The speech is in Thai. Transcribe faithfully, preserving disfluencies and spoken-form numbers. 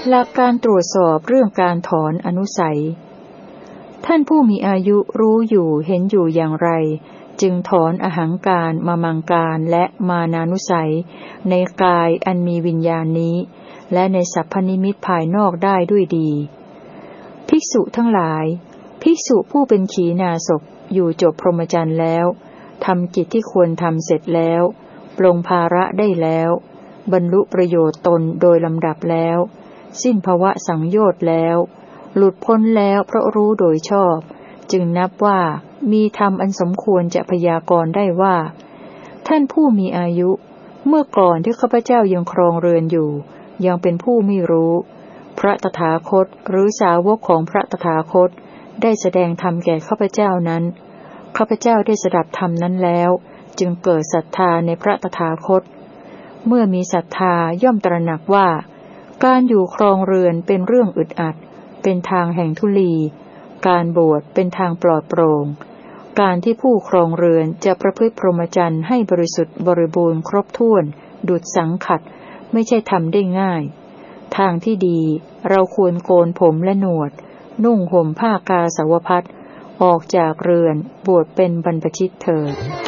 หลักการตรวจสอบเรื่องการถอนอนุสัยท่านผู้มีอายุรู้อยู่เห็นอยู่อย่างไรจึงถอนอหังการมมังการและมานานุสัยในกายอันมีวิญญาณนี้และในสัพพนิมิตภายนอกได้ด้วยดีภิกษุทั้งหลายภิกษุผู้เป็นขีณาสพอยู่จบพรหมจรรย์แล้วทำกิจที่ควรทำเสร็จแล้วปลงภาระได้แล้วบรรลุประโยชน์ตนโดยลำดับแล้วสิ้นภวะสังโยชน์แล้วหลุดพ้นแล้วเพราะรู้โดยชอบจึงนับว่ามีธรรมอันสมควรจะพยากรณ์ได้ว่าท่านผู้มีอายุเมื่อก่อนที่ข้าพเจ้ายังครองเรือนอยู่ยังเป็นผู้ไม่รู้พระตถาคตหรือสาวกของพระตถาคตได้แสดงธรรมแก่ข้าพเจ้านั้นข้าพเจ้าได้สดับธรรมนั้นแล้วจึงเกิดศรัทธาในพระตถาคตเมื่อมีศรัทธาย่อมตระหนักว่าการอยู่ครองเรือนเป็นเรื่องอึดอัดเป็นทางแห่งทุลีการบวชเป็นทางปลอดโปร่งการที่ผู้ครองเรือนจะประพฤติพรหมจรรย์ให้บริสุทธิ์บริบูรณ์ครบถ้วนดุจสังขัดไม่ใช่ทำได้ง่ายทางที่ดีเราควรโกนผมและหนวดนุ่งห่มผ้ากาสาวพัสต์ออกจากเรือนบวชเป็นบรรพชิตเถิด